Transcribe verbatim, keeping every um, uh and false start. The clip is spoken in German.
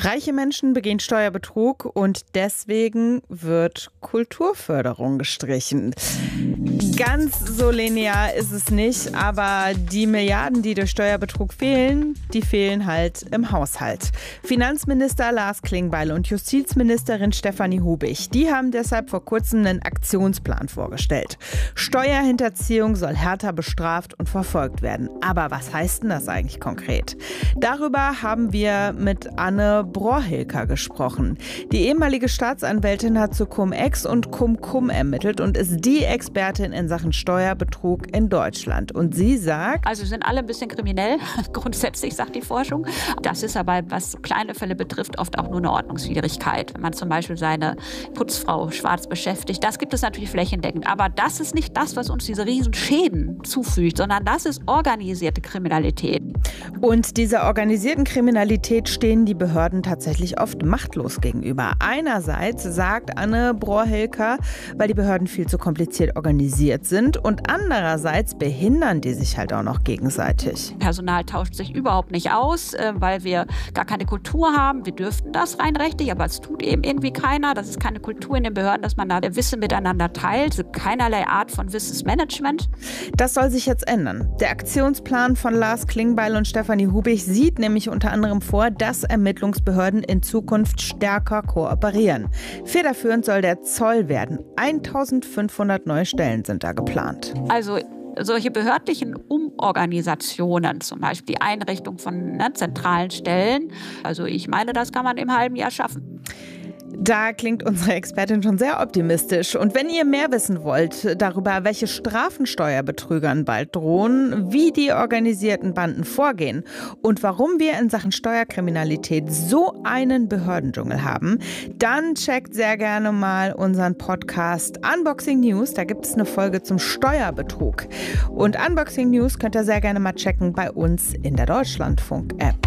Reiche Menschen begehen Steuerbetrug und deswegen wird Kulturförderung gestrichen. Ganz so linear ist es nicht, aber die Milliarden, die durch Steuerbetrug fehlen, die fehlen halt im Haushalt. Finanzminister Lars Klingbeil und Justizministerin Stefanie Hubich, die haben deshalb vor kurzem einen Aktionsplan vorgestellt. Steuerhinterziehung soll härter bestraft und verfolgt werden. Aber was heißt denn das eigentlich konkret? Darüber haben wir mit Anne Brohilker gesprochen. Die ehemalige Staatsanwältin hat zu Cum-Ex und Cum-Cum ermittelt und ist die Expertin in Sachen Steuerbetrug in Deutschland. Und sie sagt... Also sind alle ein bisschen kriminell, grundsätzlich sagt die Forschung. Das ist aber, was kleine Fälle betrifft, oft auch nur eine Ordnungswidrigkeit. Wenn man zum Beispiel seine Putzfrau schwarz beschäftigt, das gibt es natürlich flächendeckend. Aber das ist nicht das, was uns diese Riesenschäden zufügt, sondern das ist organisierte Kriminalität. Und dieser organisierten Kriminalität stehen die Behörden tatsächlich oft machtlos gegenüber. Einerseits sagt Anne Brohilker, weil die Behörden viel zu kompliziert organisiert sind, und andererseits behindern die sich halt auch noch gegenseitig. Personal tauscht sich überhaupt nicht aus, weil wir gar keine Kultur haben. Wir dürften das rein rechtlich, aber es tut eben irgendwie keiner. Das ist keine Kultur in den Behörden, dass man da Wissen miteinander teilt. Also keinerlei Art von Wissensmanagement. Das soll sich jetzt ändern. Der Aktionsplan von Lars Klingbeil und Stefanie Hubich sieht nämlich unter anderem vor, dass Ermittlungsbehörden in Zukunft stärker kooperieren. Federführend soll der Zoll werden. eintausendfünfhundert neue Stellen sind da geplant. Also solche behördlichen Umorganisationen, zum Beispiel die Einrichtung von ne, zentralen Stellen, also ich meine, das kann man im halben Jahr schaffen. Da klingt unsere Expertin schon sehr optimistisch. Und wenn ihr mehr wissen wollt darüber, welche Strafen Steuerbetrügern bald drohen, wie die organisierten Banden vorgehen und warum wir in Sachen Steuerkriminalität so einen Behördendschungel haben, dann checkt sehr gerne mal unseren Podcast Unboxing News. Da gibt es eine Folge zum Steuerbetrug. Und Unboxing News könnt ihr sehr gerne mal checken bei uns in der Deutschlandfunk-App.